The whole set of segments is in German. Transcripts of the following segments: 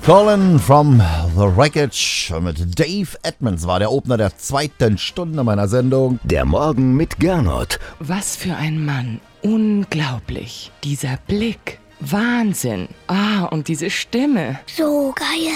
Calling from the Wreckage mit Dave Edmunds war der Opener der zweiten Stunde meiner Sendung. Der Morgen mit Gernot. Was für ein Mann. Unglaublich. Dieser Blick. Wahnsinn. Und diese Stimme. So geil.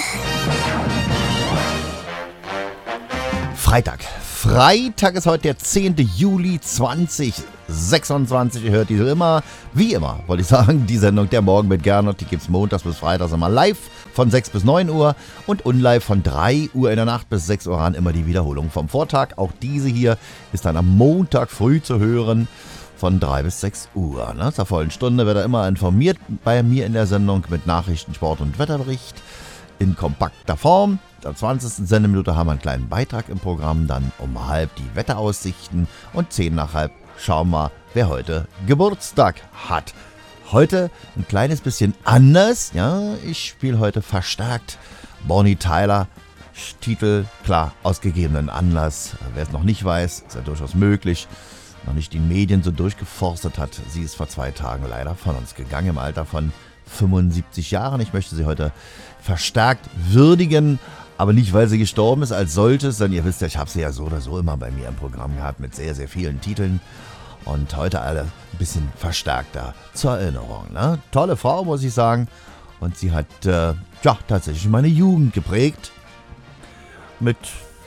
Freitag ist heute der 10. Juli 2026. Ihr hört diese wie immer, wollte ich sagen, die Sendung Der Morgen mit Gernot, die gibt's montags bis freitags immer live von 6 bis 9 Uhr und unlive von 3 Uhr in der Nacht bis 6 Uhr an, immer die Wiederholung vom Vortag. Auch diese hier ist dann am Montag früh zu hören von 3 bis 6 Uhr. Zur vollen Stunde wird er immer informiert bei mir in der Sendung mit Nachrichten, Sport und Wetterbericht in kompakter Form. In der 20. Sendeminute haben wir einen kleinen Beitrag im Programm, dann um 11 die Wetteraussichten und 10 nach halb schauen wir, wer heute Geburtstag hat. Heute ein kleines bisschen anders, ich spiele heute verstärkt Bonnie Tyler, Titel, klar, aus gegebenen Anlass. Wer es noch nicht weiß, ist ja durchaus möglich, noch nicht die Medien so durchgeforstet hat. Sie ist vor 2 Tagen leider von uns gegangen im Alter von 75 Jahren. Ich möchte sie heute verstärkt würdigen, aber nicht, weil sie gestorben ist als solches, denn ihr wisst ja, ich habe sie ja so oder so immer bei mir im Programm gehabt mit sehr, sehr vielen Titeln und heute alle ein bisschen verstärkter zur Erinnerung. Tolle Frau, muss ich sagen, und sie hat tatsächlich meine Jugend geprägt mit,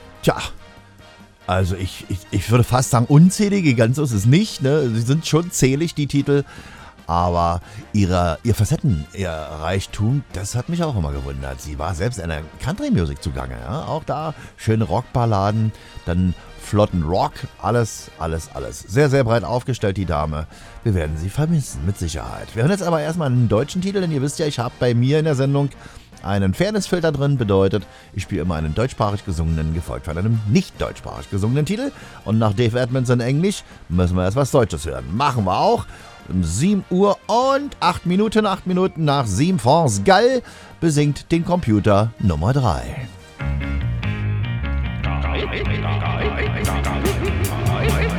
also ich würde fast sagen unzählige, ganz so ist es nicht, sie sind schon zählig, die Titel. Aber ihr Reichtum, das hat mich auch immer gewundert. Sie war selbst in der Country-Musik zugange. Auch da schöne Rockballaden, dann flotten Rock, alles. Sehr, sehr breit aufgestellt, die Dame. Wir werden sie vermissen, mit Sicherheit. Wir hören jetzt aber erstmal einen deutschen Titel, denn ihr wisst ja, ich habe bei mir in der Sendung einen Fairness-Filter drin, bedeutet, ich spiele immer einen deutschsprachig gesungenen, gefolgt von einem nicht deutschsprachig gesungenen Titel. Und nach Dave Edmunds in Englisch müssen wir erst was Deutsches hören. Machen wir auch. Um 7 Uhr und 8 Minuten nach 7 France Gall besingt den Computer Nummer 3.